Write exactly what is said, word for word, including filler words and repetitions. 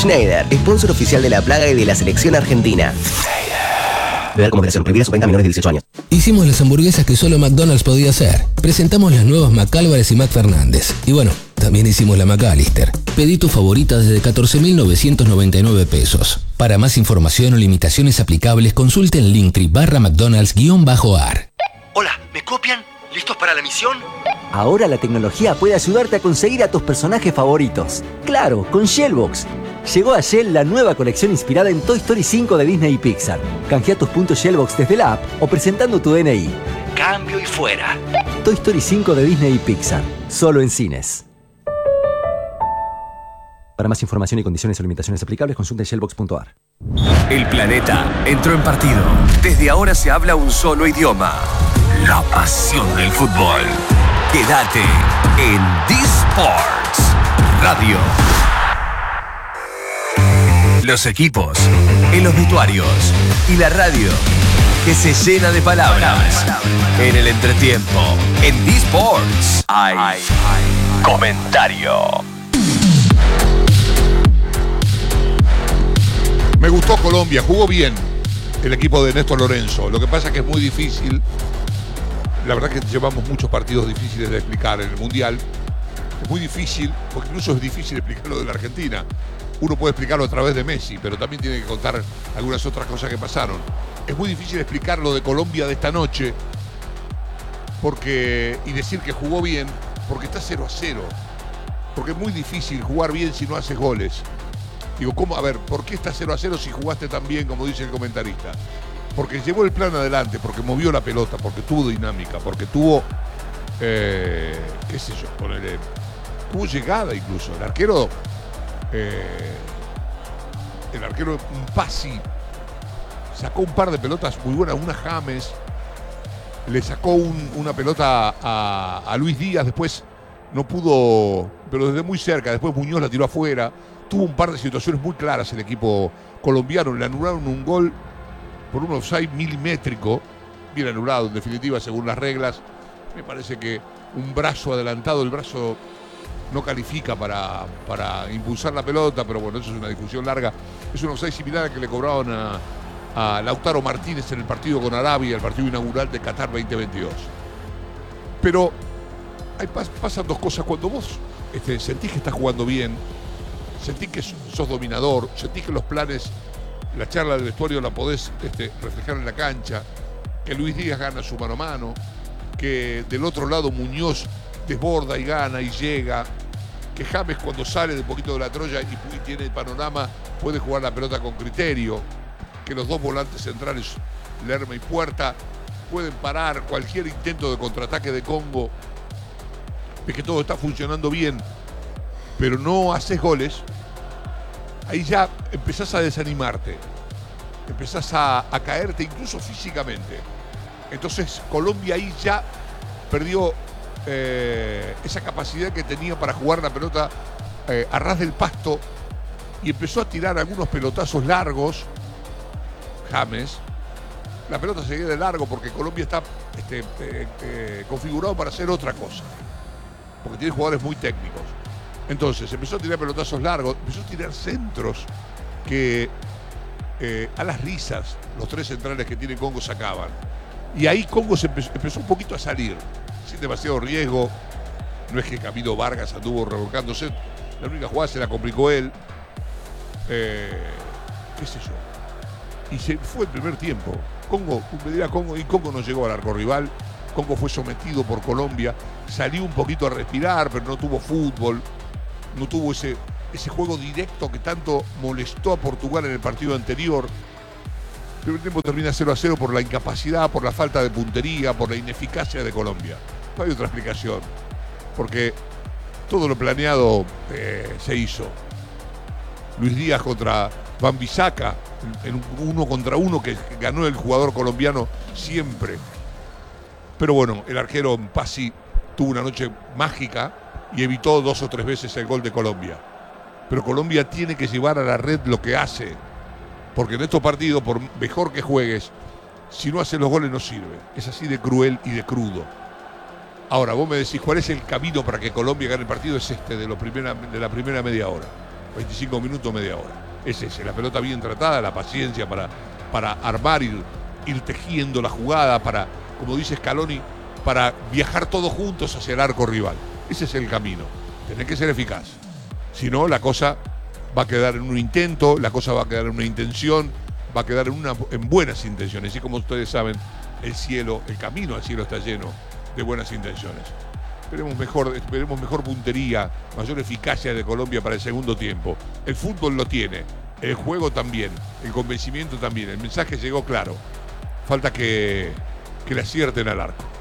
Schneider, sponsor oficial de La Plaga y de la selección argentina. Beber como operación prohibida supera a menores de dieciocho años. Hicimos las hamburguesas que solo McDonald's podía hacer. Presentamos las nuevas McAlvarez y McFernández. Y bueno, también hicimos la McAllister. Pedí tu favorita desde catorce mil novecientos noventa y nueve pesos. Para más información o limitaciones aplicables, consulte en Linktree barra McDonald's guión bajo ar. Hola, ¿me copian? ¿Listos para la misión? Ahora la tecnología puede ayudarte a conseguir a tus personajes favoritos. Claro, con Shellbox. Llegó a Shell la nueva colección inspirada en Toy Story cinco de Disney y Pixar. Canjea tus puntos Shellbox desde la app o presentando tu D N I. Cambio y fuera. Toy Story cinco de Disney y Pixar. Solo en cines. Para más información y condiciones o limitaciones aplicables, consulta shellbox punto ar. El planeta entró en partido. Desde ahora se habla un solo idioma. La pasión del fútbol. Quédate en D-Sports Radio. Los equipos, en los vestuarios y la radio que se llena de palabras. En el entretiempo, en D-Sports hay comentario. Me gustó Colombia, jugó bien el equipo de Néstor Lorenzo. Lo que pasa es que es muy difícil. La verdad que llevamos muchos partidos difíciles de explicar en el Mundial. Es muy difícil, porque incluso es difícil explicarlo de la Argentina. Uno puede explicarlo a través de Messi, pero también tiene que contar algunas otras cosas que pasaron. Es muy difícil explicarlo de Colombia de esta noche porque y decir que jugó bien, porque está cero a cero. Porque es muy difícil jugar bien si no haces goles. Digo, ¿cómo? A ver, ¿por qué está cero a cero si jugaste tan bien como dice el comentarista? Porque llevó el plan adelante, porque movió la pelota, porque tuvo dinámica, porque tuvo, eh, qué sé yo, ponele, tuvo llegada incluso. El arquero... Eh, el arquero Pasi sacó un par de pelotas muy buenas, una James, le sacó un, una pelota a, a Luis Díaz, después no pudo, pero desde muy cerca, después Muñoz la tiró afuera, tuvo un par de situaciones muy claras el equipo colombiano, le anularon un gol por un offside milimétrico, bien anulado en definitiva según las reglas. Me parece que un brazo adelantado, el brazo no califica para, para impulsar la pelota, pero bueno, eso es una discusión larga. Es un offside similar al que le cobraron a, a Lautaro Martínez en el partido con Arabia, el partido inaugural de Qatar veinte veintidós. Pero hay, pasan dos cosas. Cuando vos este, sentís que estás jugando bien, sentís que sos dominador, sentís que los planes, la charla del vestuario la podés este, reflejar en la cancha, que Luis Díaz gana su mano a mano, que del otro lado Muñoz desborda y gana y llega, que James cuando sale de poquito de la Troya y, y tiene el panorama puede jugar la pelota con criterio, que los dos volantes centrales, Lerma y Puerta, pueden parar cualquier intento de contraataque de Congo, de que todo está funcionando bien, pero no haces goles, ahí ya empezás a desanimarte, empezás a, a caerte incluso físicamente. Entonces Colombia ahí ya perdió Eh, esa capacidad que tenía para jugar la pelota eh, a ras del pasto y empezó a tirar algunos pelotazos largos. James, la pelota seguía de largo porque Colombia está este, eh, eh, configurado para hacer otra cosa, porque tiene jugadores muy técnicos. Entonces empezó a tirar pelotazos largos, empezó a tirar centros que eh, a las risas los tres centrales que tiene Congo sacaban, y ahí Congo se empezó, empezó un poquito a salir sin demasiado riesgo. No es que Camilo Vargas anduvo revolcándose, la única jugada se la complicó él, eh, qué sé yo, y se fue el primer tiempo. Congo, me dirá Congo, y Congo no llegó al arco rival. Congo fue sometido por Colombia, salió un poquito a respirar, pero no tuvo fútbol, no tuvo ese, ese juego directo que tanto molestó a Portugal en el partido anterior. El primer tiempo termina cero a cero por la incapacidad, por la falta de puntería, por la ineficacia de Colombia. No hay otra explicación, porque todo lo planeado eh, se hizo. Luis Díaz contra Van Bissaka, en un uno contra uno que ganó el jugador colombiano siempre. Pero bueno, el arquero Pasi tuvo una noche mágica y evitó dos o tres veces el gol de Colombia. Pero Colombia tiene que llevar a la red lo que hace, porque en estos partidos, por mejor que juegues, si no haces los goles no sirve. Es así de cruel y de crudo. Ahora, vos me decís, ¿cuál es el camino para que Colombia gane el partido? Es este, de, lo primera, de la primera media hora. veinticinco minutos, media hora. Es ese, la pelota bien tratada, la paciencia para, para armar, ir, ir tejiendo la jugada, para, como dice Scaloni, para viajar todos juntos hacia el arco rival. Ese es el camino. Tenés que ser eficaz. Si no, la cosa va a quedar en un intento, la cosa va a quedar en una intención, va a quedar en, una, en buenas intenciones. Y como ustedes saben, el cielo, el camino al cielo está lleno de buenas intenciones. Esperemos mejor, esperemos mejor puntería, mayor eficacia de Colombia para el segundo tiempo. El fútbol lo tiene, el juego también, el convencimiento también. El mensaje llegó claro. Falta que, que le acierten al arco.